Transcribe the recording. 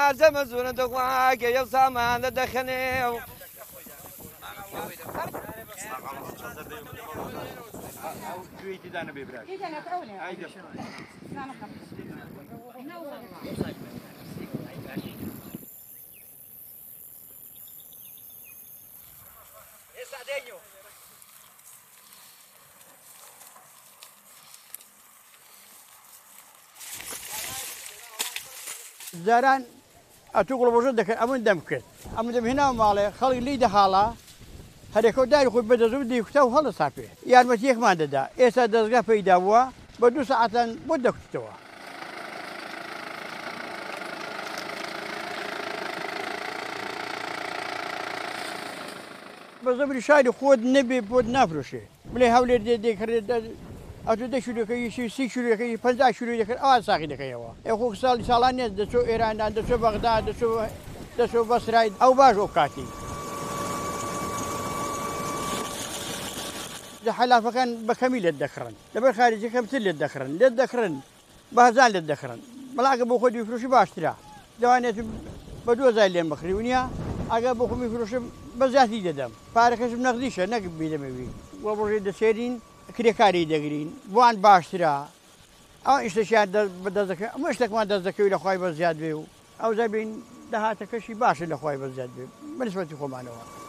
زەمە زۆرە دەخواکە یەو سامانە دەخەنێ و زاران ئەتووڵ بۆژە دەکەن ئەمن دەم کرد ئەمە دەم هێنا ماڵێ خەڵک لی دەهاڵا هەرێکەوە داری خۆی بەدەزوو دیکوتە و هەڵە ساپێ یارمەتیەکمان دەدا ئێستا دەستگا پەیدا بووە بە 2 ساعتان بۆ دەکوتەوە بە زەبری شاری خۆت نەبێ بۆت نافرۆشێ بڵێ هەولێر دێکرێت ئەتو 10 شوورەکەی 30 شوورەکەی 50 شووری دەکرد ئەوان ساقی دەکەیەوە ئەو ساڵی ساڵانێت دەچۆ ئێرانان دەچۆ بەغدا دەچۆ بەسرای ئەو باش ئەو کاتی حلافەکان بە کەمی لێت دەکڕن لەبەر خارجی کەمتر لێت دەکڕن بە هەزار لێت دەکڕن بەڵاگە بۆ خۆی فروشی باشترە دەوانێت بە 2000 لێم بخری ونیە ئەگە بۆ خۆمی فروشم بە زیاتی دەدەم پارەکەشم نەقدیشە نەک بیدەمەوی وە بڕێ دەسێرین کرێکاری دەگرین بۆوان باشترە ئەو ئیشتەشیان بەدەست دەکەن ئەمە شتێکمان دەست دەکەوی لە خوای بە زیاد بێ و ئەو زەبین داهاتەکەشی باشە لە خوای بە زیاد بێ بەنسبەتی خۆمانەوە